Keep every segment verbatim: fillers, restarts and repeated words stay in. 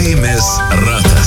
Laimės ratas.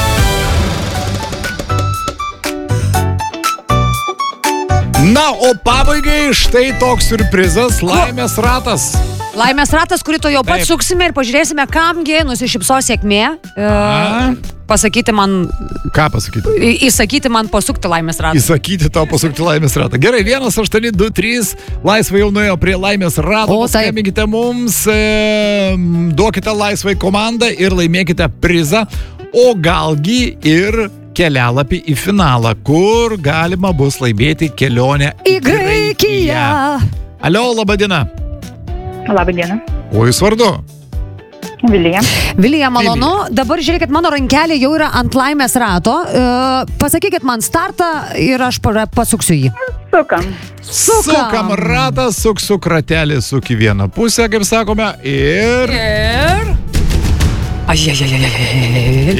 Na, o pabaigai štai toks siurprizas – Laimės ratas. Laimės ratas, kurį to jau pat Taip. suksime ir pažiūrėsime, kamgi nusišypsos sėkmė. E, pasakyti man... Ką pasakyti? Į, įsakyti man pasukti laimės ratą. Įsakyti tau pasukti Laimės ratą. Gerai, vienas aštuoni du trys, laisvai jau nuėjo prie Laimės rato. O, taip. Paskambinkite mums, e, duokite laisvai komandą ir laimėkite prizą. O galgi ir kelialapį į finalą, kur galima bus laimėti kelionę Į Graikiją. Alio, laba diena. Labą dieną. O jūs vardu? Vilija. Vilija, malonu. Dabar žiūrėkit, mano rankelė jau yra ant laimės rato. E, pasakykit man startą ir aš para- pasuksiu jį. Sukam. Sukam. Sukam ratą, suk, suk ratelį, suk į vieną pusę, kaip sakome, ir... Ir... Ajajajajaj.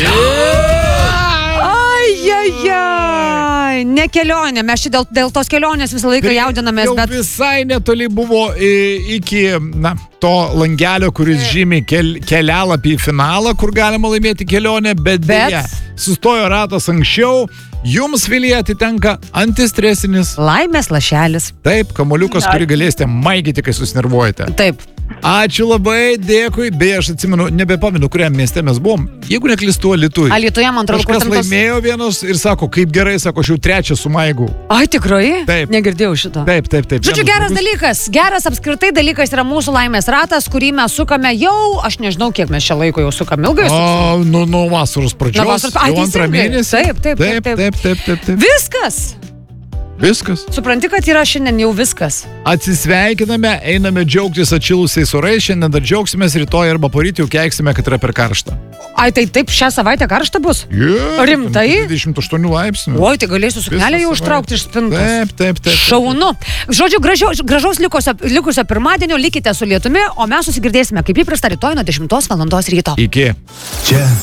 Ajajaj. Ne kelionė. Mes čia dėl, dėl tos kelionės visą laiką jaudinamės, Jau bet... visai netoli buvo i, iki na, to langelio, kuris žymi kel, kelialapį į finalą, kur galima laimėti kelionę, bet, Bet- beje, sustojo ratas anksčiau. Jums, Vilija, atitenka antistresinis. Laimės lašelis. Taip, kamuoliukas, kurį galėsite maigyti, kai susinervuojate. Taip. Ačiū labai, dėkui. Beje, aš atsimenu, nebepamenu, kuriam mieste mes buvom. Jeigu neklystu, Alytuje. Alytuje, man atrodo, Kažkas kur ten tos- laimėjo vienas ir sako, kaip gerai, sako, aš jau trečią sumaigau. Ai, tikrai? Taip. Negirdėjau šito. Taip, taip, taip. Žodžiu, Vienas geras žmogus- dalykas. Geras apskritai dalykas yra mūsų laimės ratas, kurį mes sukame jau, aš nežinau, kiek mes čia laiko jau sukame. Ilgai sukame. O, nu, nuo vasaros pradžios. Nuo vasaros- ai, jau antrą teisingai. mėnesį. Taip, taip, taip, taip, taip, taip, taip, taip. Viskas. Viskas. Supranti, kad yra šiandien jau viskas. Atsisveikiname, einame džiaugtis atšilusiais orais, šiandien dar džiaugsimės, rytoj arba poryt jau keiksime, kad yra per karšta. Ai, tai taip šią savaitę karšta bus? Yeah, Rimtai? dvidešimt aštuoni laipsnių. Oi, tai galėsiu suknelę jau Visą užtraukti iš spintos. Taip, taip, taip. Šaunu. Žodžiu, gražiaus, gražaus likusio, likusio pirmadienio, likite su lietumi, o mes susigirdėsime kaip įprasta rytoj nuo dešimtos valandos ryto. Iki. Čia